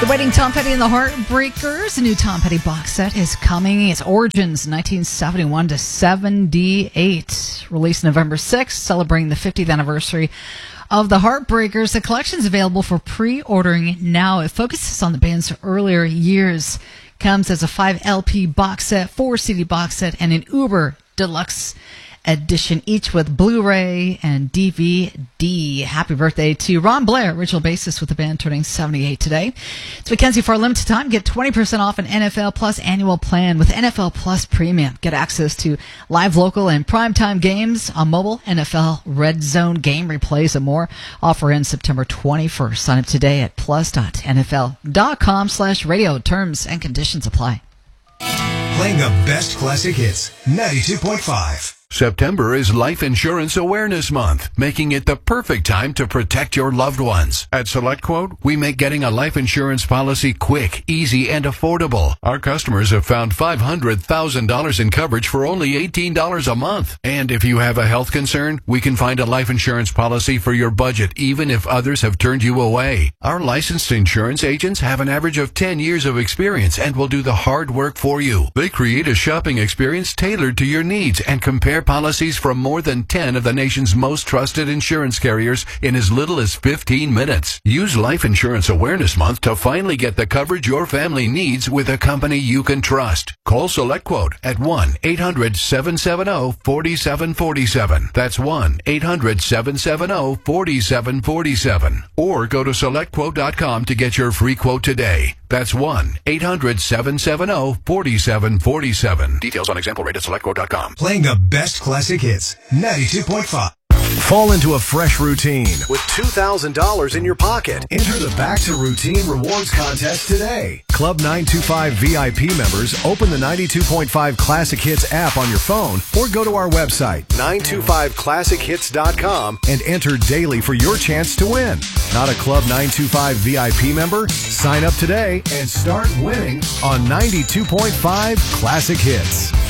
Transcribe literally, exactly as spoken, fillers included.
The Waiting Tom Petty and the Heartbreakers. A new Tom Petty box set is coming. Its origins nineteen seventy-one to seventy-eight. Released November sixth, celebrating the fiftieth anniversary of the Heartbreakers. The collection is available for pre-ordering now. It focuses on the band's earlier years. Comes as a five L P box set, four C D box set, and an Uber Deluxe edition, each with Blu-ray and D V D. Happy birthday to Ron Blair, original bassist with the band, turning seventy-eight today. It's Mackenzie. For a limited time, get twenty percent off an N F L Plus annual plan with N F L Plus Premium. Get access to live, local, and primetime games on mobile, N F L Red Zone game replays, and more. Offer ends September twenty-first. Sign up today at plus.nfl.com slash radio. Terms and conditions apply. Playing the best classic hits, ninety-two point five. September is Life Insurance Awareness Month, making it the perfect time to protect your loved ones. At SelectQuote, we make getting a life insurance policy quick, easy, and affordable. Our customers have found five hundred thousand dollars in coverage for only eighteen dollars a month. And if you have a health concern, we can find a life insurance policy for your budget, even if others have turned you away. Our licensed insurance agents have an average of ten years of experience and will do the hard work for you. They create a shopping experience tailored to your needs and compare policies from more than ten of the nation's most trusted insurance carriers in as little as fifteen minutes. Use Life Insurance Awareness Month to finally get the coverage your family needs with a company you can trust. Call SelectQuote at one eight hundred seven seven zero four seven four seven. That's one eight hundred seven seven zero four seven four seven. Or go to select quote dot com to get your free quote today. That's one eight hundred seven seven zero four seven four seven. Details on example rate at select quote dot com. Playing the best classic hits, ninety-two point five. Fall into a fresh routine with two thousand dollars in your pocket. Enter the Back to Routine Rewards Contest today. Club nine two five V I P members open the ninety-two point five Classic Hits app on your phone or go to our website, nine two five classic hits dot com, and enter daily for your chance to win. Not a Club nine two five V I P member? Sign up today and start winning on ninety-two point five Classic Hits.